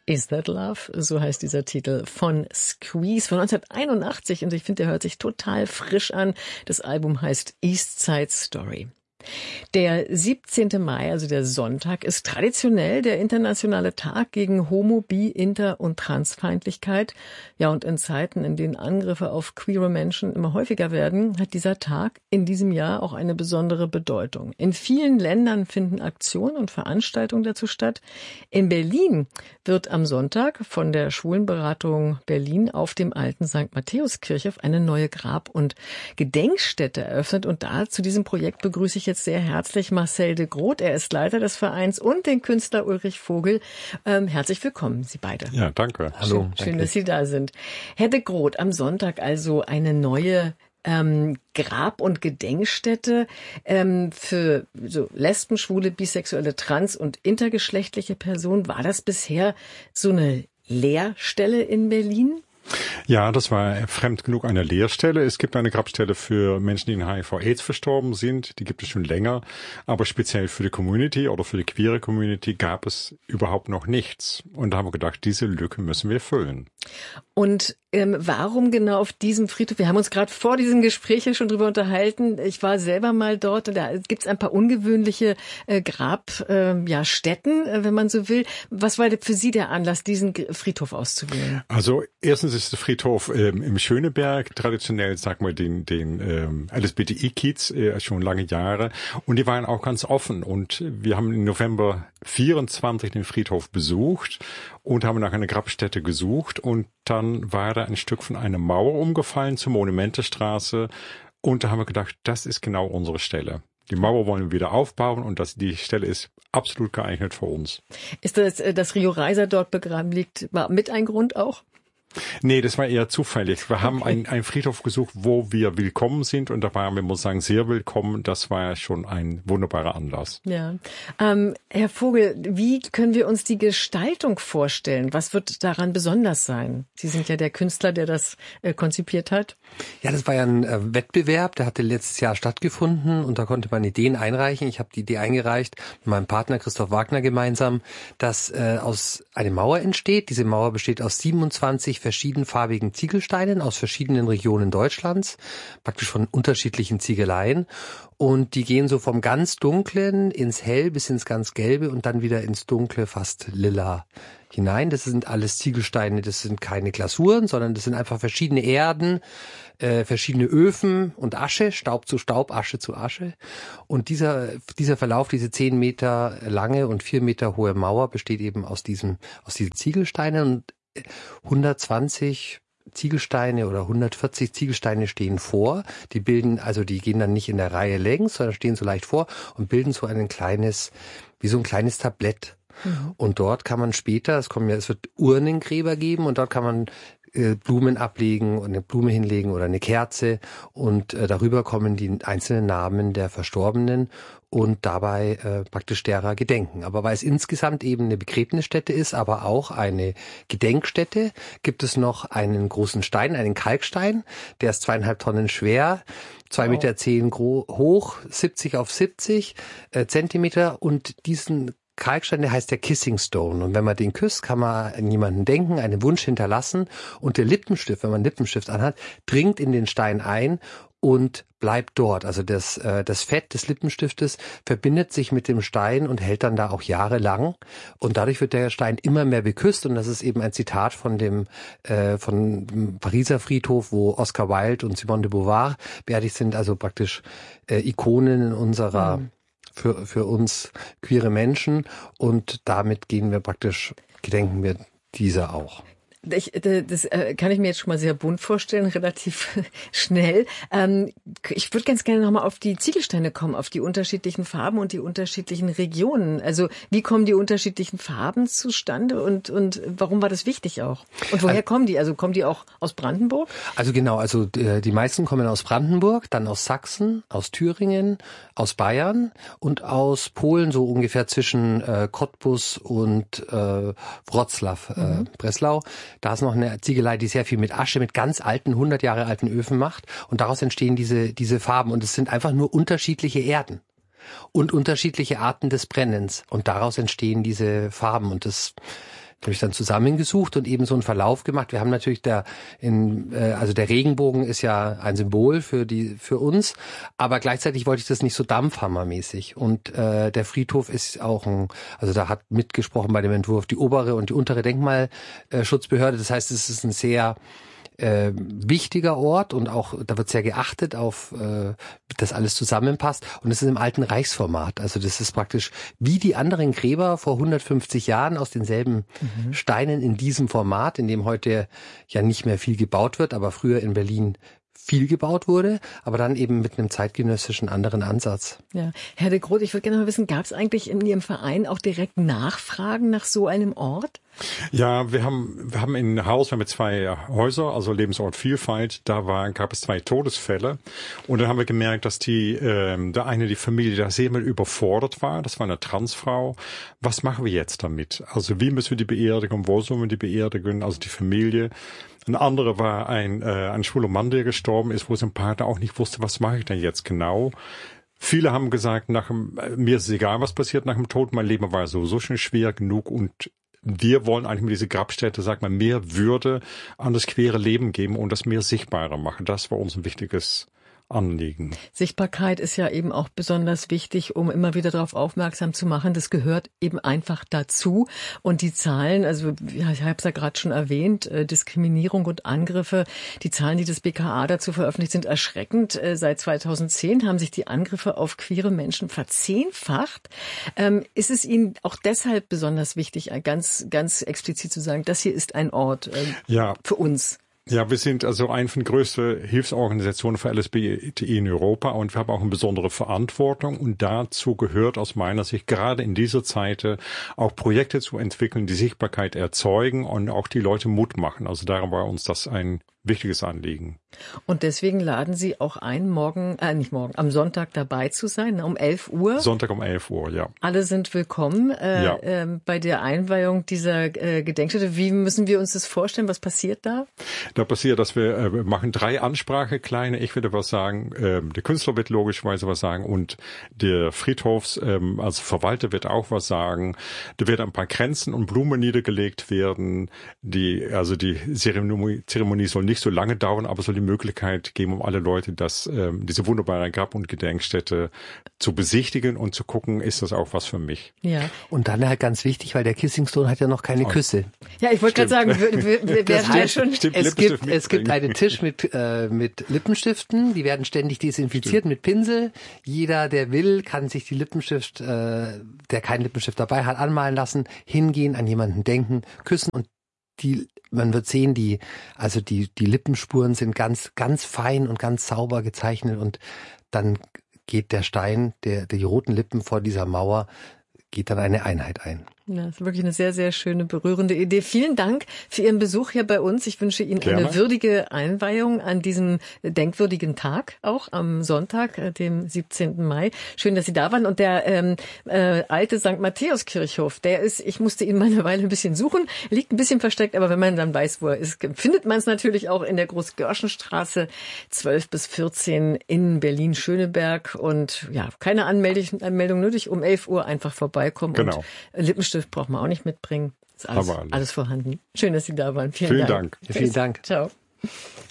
Is That Love? So heißt dieser Titel von Squeeze von 1981 und ich finde, der hört sich total frisch an. Das Album heißt East Side Story. Der 17. Mai, also der Sonntag, ist traditionell der internationale Tag gegen Homo-, Bi-, Inter- und Transfeindlichkeit. Ja, und in Zeiten, in denen Angriffe auf queere Menschen immer häufiger werden, hat dieser Tag in diesem Jahr auch eine besondere Bedeutung. In vielen Ländern finden Aktionen und Veranstaltungen dazu statt. In Berlin wird am Sonntag von der Schwulenberatung Berlin auf dem alten St. Matthäuskirche eine neue Grab- und Gedenkstätte eröffnet. Und da zu diesem Projekt begrüße ich jetzt sehr herzlich Marcel de Groot. Er ist Leiter des Vereins und den Künstler Ulrich Vogel. Herzlich willkommen, Sie beide. Ja, danke. Hallo. Schön, dass Sie da sind. Herr de Groot, am Sonntag also eine neue Grab- und Gedenkstätte für so Lesben, Schwule, Bisexuelle, Trans- und intergeschlechtliche Personen. War das bisher so eine Leerstelle in Berlin? Ja, das war fremd genug eine Leerstelle. Es gibt eine Grabstelle für Menschen, die in HIV/AIDS verstorben sind. Die gibt es schon länger. Aber speziell für die Community oder für die queere Community gab es überhaupt noch nichts. Und da haben wir gedacht, diese Lücke müssen wir füllen. Und warum genau auf diesem Friedhof? Wir haben uns gerade vor diesem Gespräch hier schon drüber unterhalten. Ich war selber mal dort und da gibt es ein paar ungewöhnliche Grabstätten, wenn man so will. Was war für Sie der Anlass, diesen Friedhof auszuwählen? Also erstens ist der Friedhof im Schöneberg traditionell, sagen wir, den LSBTI-Kiez schon lange Jahre. Und die waren auch ganz offen. Und wir haben im November 24 den Friedhof besucht und haben nach einer Grabstätte gesucht. Und dann war da ein Stück von einer Mauer umgefallen zur Monumentestraße. Und da haben wir gedacht, das ist genau unsere Stelle. Die Mauer wollen wir wieder aufbauen und die Stelle ist absolut geeignet für uns. Ist das, dass Rio Reiser dort begraben liegt, war mit ein Grund auch? Nee, das war eher zufällig. Wir haben einen Friedhof gesucht, wo wir willkommen sind und da waren wir, muss ich sagen, sehr willkommen. Das war schon ein wunderbarer Anlass. Ja. Herr Vogel, wie können wir uns die Gestaltung vorstellen? Was wird daran besonders sein? Sie sind ja der Künstler, der das konzipiert hat. Ja, das war ja ein Wettbewerb, der hatte letztes Jahr stattgefunden und da konnte man Ideen einreichen. Ich habe die Idee eingereicht mit meinem Partner Christoph Wagner gemeinsam, dass aus eine Mauer entsteht. Diese Mauer besteht aus 27 verschiedenfarbigen Ziegelsteinen aus verschiedenen Regionen Deutschlands, praktisch von unterschiedlichen Ziegeleien. Und die gehen so vom ganz Dunklen ins Hell bis ins ganz Gelbe und dann wieder ins Dunkle, fast lila hinein. Das sind alles Ziegelsteine, das sind keine Glasuren, sondern das sind einfach verschiedene Erden, verschiedene Öfen und Asche, Staub zu Staub, Asche zu Asche. Und dieser Verlauf, diese 10 Meter lange und 4 Meter hohe Mauer besteht eben aus diesen Ziegelsteinen und 120 Ziegelsteine oder 140 Ziegelsteine stehen vor. Die gehen dann nicht in der Reihe längs, sondern stehen so leicht vor und bilden so ein kleines Tablett. Mhm. Und dort kann man später, es wird Urnengräber geben und dort kann man Blumen ablegen und eine Blume hinlegen oder eine Kerze und darüber kommen die einzelnen Namen der Verstorbenen und dabei praktisch derer gedenken. Aber weil es insgesamt eben eine Begräbnisstätte ist, aber auch eine Gedenkstätte, gibt es noch einen großen Stein, einen Kalkstein, der ist 2,5 Tonnen schwer, 2,10 Meter hoch, 70 auf 70 Zentimeter und diesen Kalkstein, der heißt der Kissing Stone. Und wenn man den küsst, kann man an jemanden denken, einen Wunsch hinterlassen. Und der Lippenstift, wenn man einen Lippenstift anhat, dringt in den Stein ein und bleibt dort. Also das Fett des Lippenstiftes verbindet sich mit dem Stein und hält dann da auch jahrelang. Und dadurch wird der Stein immer mehr beküsst. Und das ist eben ein Zitat von dem Pariser Friedhof, wo Oscar Wilde und Simone de Beauvoir beerdigt sind. Also praktisch Ikonen in unserer für uns queere Menschen und damit gedenken wir dieser auch. Das kann ich mir jetzt schon mal sehr bunt vorstellen, relativ schnell. Ich würde ganz gerne nochmal auf die Ziegelsteine kommen, auf die unterschiedlichen Farben und die unterschiedlichen Regionen. Also wie kommen die unterschiedlichen Farben zustande und warum war das wichtig auch? Und woher kommen die? Also kommen die auch aus Brandenburg? Also genau, die meisten kommen aus Brandenburg, dann aus Sachsen, aus Thüringen, aus Bayern und aus Polen, so ungefähr zwischen Cottbus und Wrocław, Breslau. Da ist noch eine Ziegelei, die sehr viel mit Asche, mit ganz alten, 100 Jahre alten Öfen macht. Und daraus entstehen diese Farben. Und es sind einfach nur unterschiedliche Erden und unterschiedliche Arten des Brennens. Und daraus entstehen diese Farben. Und das habe ich dann zusammengesucht und eben so einen Verlauf gemacht. Wir haben natürlich also der Regenbogen ist ja ein Symbol für uns, aber gleichzeitig wollte ich das nicht so dampfhammermäßig. Und der Friedhof ist auch also da hat mitgesprochen bei dem Entwurf die obere und die untere Denkmalschutzbehörde. Das heißt, es ist ein sehr wichtiger Ort und auch da wird sehr geachtet auf, dass alles zusammenpasst, und es ist im alten Reichsformat. Also das ist praktisch wie die anderen Gräber vor 150 Jahren aus denselben Steinen in diesem Format, in dem heute ja nicht mehr viel gebaut wird, aber früher in Berlin viel gebaut wurde, aber dann eben mit einem zeitgenössischen anderen Ansatz. Ja, Herr de Groot, ich würde gerne mal wissen, gab es eigentlich in Ihrem Verein auch direkt Nachfragen nach so einem Ort? Ja, wir haben ein Haus mit 2 Häuser, also Lebensort Vielfalt. Gab es 2 Todesfälle. Und dann haben wir gemerkt, dass die Familie da sehr mal überfordert war. Das war eine Transfrau. Was machen wir jetzt damit? Also wie müssen wir die beerdigen? Wo sollen wir die beerdigen? Also die Familie. Ein anderer war ein schwuler Mann, der gestorben ist, wo sein Partner auch nicht wusste, was mache ich denn jetzt genau? Viele haben gesagt, mir ist es egal, was passiert nach dem Tod. Mein Leben war sowieso schon schwer genug, und wir wollen eigentlich mit dieser Grabstätte, sag mal, mehr Würde an das queere Leben geben und das mehr sichtbarer machen. Das war uns ein wichtiges Anliegen. Sichtbarkeit ist ja eben auch besonders wichtig, um immer wieder darauf aufmerksam zu machen. Das gehört eben einfach dazu. Und die Zahlen, also ich habe es ja gerade schon erwähnt, Diskriminierung und Angriffe, die Zahlen, die das BKA dazu veröffentlicht, sind erschreckend. Seit 2010 haben sich die Angriffe auf queere Menschen verzehnfacht. Ist es Ihnen auch deshalb besonders wichtig, ganz, ganz explizit zu sagen, das hier ist ein Ort für uns? Ja, wir sind also eine von den größten Hilfsorganisationen für LSBTI in Europa, und wir haben auch eine besondere Verantwortung, und dazu gehört aus meiner Sicht gerade in dieser Zeit auch Projekte zu entwickeln, die Sichtbarkeit erzeugen und auch die Leute Mut machen. Also darum war uns das ein wichtiges Anliegen. Und deswegen laden Sie auch ein, am Sonntag dabei zu sein, um 11 Uhr. Sonntag um 11 Uhr, ja. Alle sind willkommen bei der Einweihung dieser Gedenkstätte. Wie müssen wir uns das vorstellen? Was passiert da? Da passiert, dass wir machen 3 Ansprache, ich werde was sagen, der Künstler wird logischerweise was sagen, und der als Verwalter wird auch was sagen. Da werden ein paar Kränze und Blumen niedergelegt werden. Die Zeremonie soll nicht so lange dauern, aber soll die Möglichkeit geben, um alle Leute diese wunderbare Grab- und Gedenkstätte zu besichtigen und zu gucken, ist das auch was für mich. Ja. Und dann halt ganz wichtig, weil der Kissing Stone hat ja noch keine Küsse. Ja, ich wollte gerade sagen, es gibt einen Tisch mit Lippenstiften, die werden ständig desinfiziert mit Pinsel. Jeder, der will, kann sich die Lippenstift, der keinen Lippenstift dabei hat, anmalen lassen, hingehen, an jemanden denken, küssen, und man wird sehen, die Lippenspuren sind ganz, ganz fein und ganz sauber gezeichnet, und dann geht der Stein, die roten Lippen vor dieser Mauer, geht dann eine Einheit ein. Ja, das ist wirklich eine sehr, sehr schöne, berührende Idee. Vielen Dank für Ihren Besuch hier bei uns. Ich wünsche Ihnen eine würdige Einweihung an diesem denkwürdigen Tag, auch am Sonntag, dem 17. Mai. Schön, dass Sie da waren. Und der alte St. Matthäus-Kirchhof, ich musste ihn mal eine Weile ein bisschen suchen, liegt ein bisschen versteckt, aber wenn man dann weiß, wo er ist, findet man es natürlich auch in der Groß-Görschen-Straße 12 bis 14 in Berlin-Schöneberg. Und ja, keine Anmeldung nötig, um 11 Uhr einfach vorbeikommen. Genau. Und Lippenstift braucht man auch nicht mitbringen. Ist alles vorhanden. Schön, dass Sie da waren. Vielen Dank. Vielen Dank. Ciao.